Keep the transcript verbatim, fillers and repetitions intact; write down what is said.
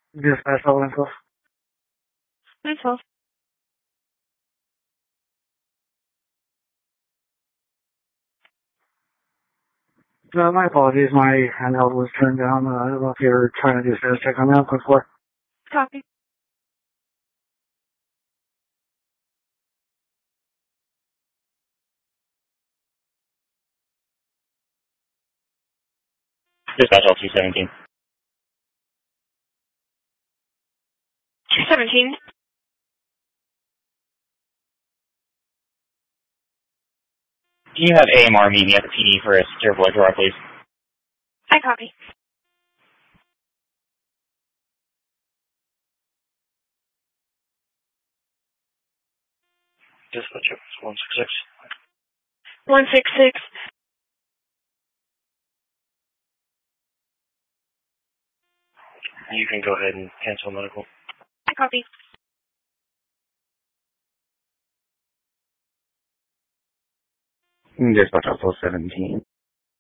Dispatch all info. Info. Uh, my apologies, my handheld was turned down. Uh, I don't know if you were trying to do a status check on that. Quick four. Copy. Dispatch all two seventeen. two seventeen. Do you have A M R meeting at the P D for a secure blood draw, please? I copy. Dispatch one six six. one six six. You can go ahead and cancel medical. I copy. Dispatch all seventeen.